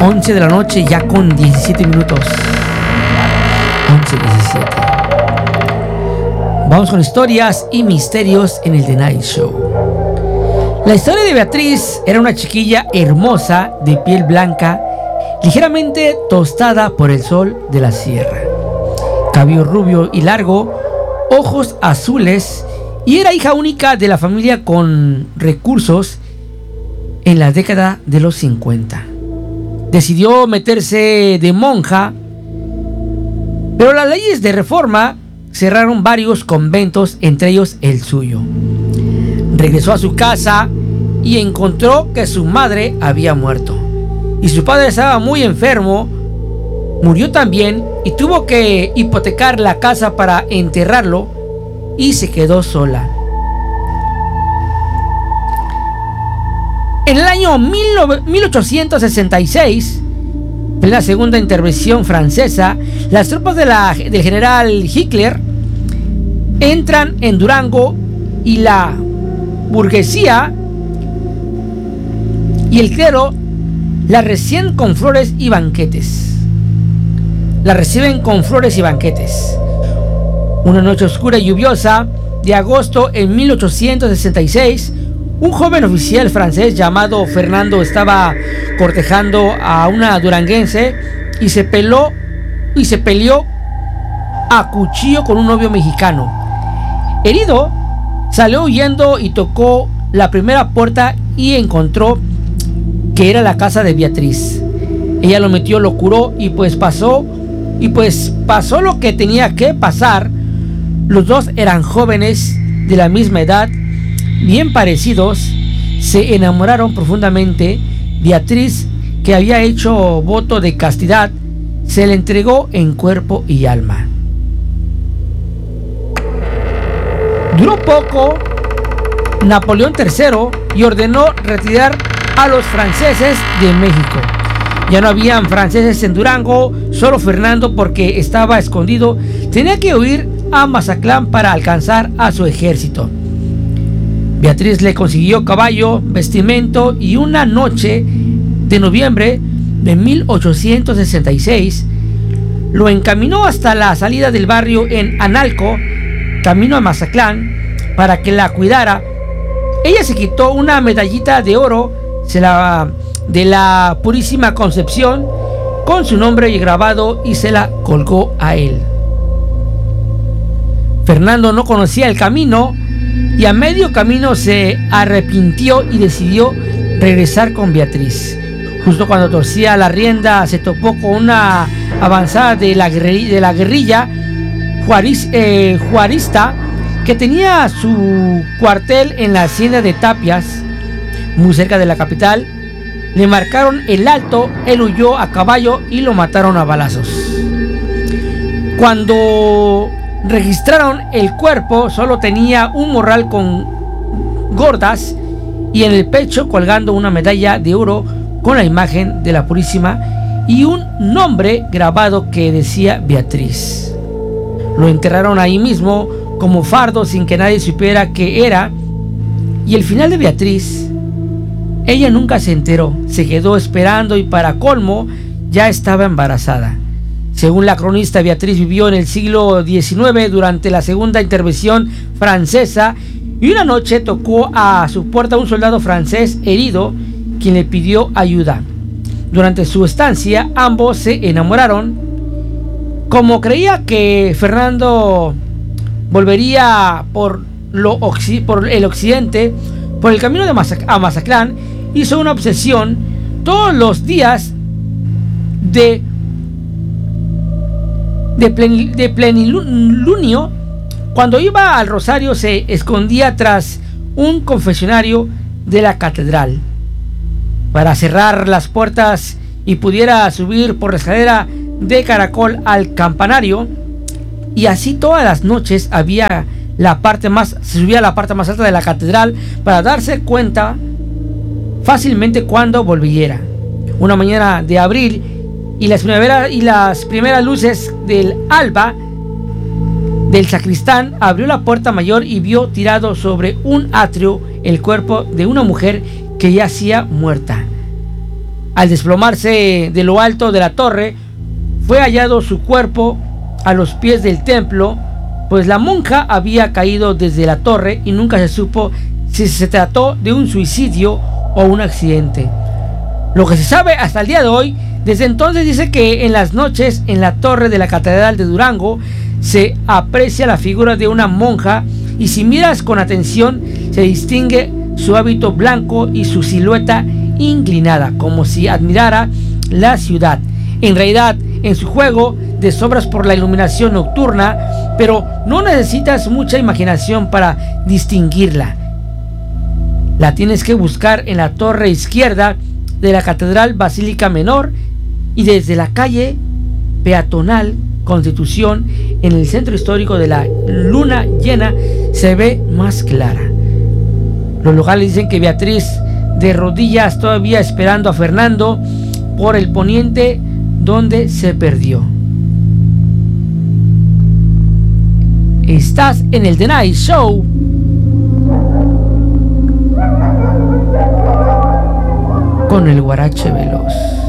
11 de la noche ya con 17 minutos. 11:17. Vamos con historias y misterios en el The Night Show. La historia de Beatriz era una chiquilla hermosa de piel blanca, ligeramente tostada por el sol de la sierra. Cabello rubio y largo, ojos azules, y era hija única de la familia con recursos en la década de los 50. Decidió meterse de monja, pero las leyes de reforma cerraron varios conventos, entre ellos el suyo. Regresó a su casa y encontró que su madre había muerto y su padre estaba muy enfermo. Murió también y tuvo que hipotecar la casa para enterrarlo y se quedó sola. En el año 1866, en la segunda intervención francesa, las tropas del general Hitler entran en Durango y la burguesía y el clero la reciben con flores y banquetes. Una noche oscura y lluviosa de agosto en 1866, un joven oficial francés llamado Fernando estaba cortejando a una duranguense y se peleó a cuchillo con un novio mexicano. Herido, salió huyendo y tocó la primera puerta y encontró que era la casa de Beatriz. Ella lo metió, lo curó y pues pasó lo que tenía que pasar. Los dos eran jóvenes de la misma edad, bien parecidos, se enamoraron profundamente. Beatriz, que había hecho voto de castidad, se le entregó en cuerpo y alma. Duró poco Napoleón III y ordenó retirar a los franceses de México. Ya no habían franceses en Durango, solo Fernando, porque estaba escondido, tenía que huir a Mazatlán para alcanzar a su ejército. Beatriz le consiguió caballo, vestimento y una noche de noviembre de 1866 lo encaminó hasta la salida del barrio en Analco, camino a Mazatlán, para que la cuidara. Ella se quitó una medallita de oro de la Purísima Concepción con su nombre grabado y se la colgó a él. Fernando no conocía el camino y a medio camino se arrepintió y decidió regresar con Beatriz. Justo cuando torcía la rienda se topó con una avanzada de la guerrilla juarista que tenía su cuartel en la hacienda de Tapias, muy cerca de la capital. Le marcaron el alto, él huyó a caballo y lo mataron a balazos. Cuando registraron el cuerpo, solo tenía un morral con gordas y en el pecho colgando una medalla de oro con la imagen de la Purísima y un nombre grabado que decía Beatriz. Lo enterraron ahí mismo como fardo sin que nadie supiera qué era. Y el final de Beatriz, ella nunca se enteró, se quedó esperando y para colmo ya estaba embarazada. Según la cronista, Beatriz vivió en el siglo XIX durante la segunda intervención francesa y una noche tocó a su puerta un soldado francés herido quien le pidió ayuda. Durante su estancia ambos se enamoraron. Como creía que Fernando volvería por el occidente, por el camino a Mazatlán, hizo una obsesión todos los días de plenilunio. Cuando iba al rosario se escondía tras un confesionario de la catedral para cerrar las puertas y pudiera subir por la escalera de caracol al campanario, y así todas las noches se subía a la parte más alta de la catedral para darse cuenta fácilmente cuando volviera. Una mañana de abril y las primeras luces del alba, del sacristán abrió la puerta mayor y vio tirado sobre un atrio el cuerpo de una mujer que yacía muerta. Al desplomarse de lo alto de la torre, fue hallado su cuerpo a los pies del templo, pues la monja había caído desde la torre y nunca se supo si se trató de un suicidio o un accidente. Lo que se sabe hasta el día de hoy, desde entonces dice que en las noches en la torre de la Catedral de Durango se aprecia la figura de una monja y si miras con atención se distingue su hábito blanco y su silueta inclinada, como si admirara la ciudad. En realidad, en su juego de sombras por la iluminación nocturna, pero no necesitas mucha imaginación para distinguirla. La tienes que buscar en la torre izquierda de la Catedral Basílica Menor y desde la calle peatonal Constitución en el centro histórico de la luna llena se ve más clara. Los locales dicen que Beatriz, de rodillas todavía esperando a Fernando por el poniente donde se perdió. Estás en el The Night Show con el Guarache Veloz.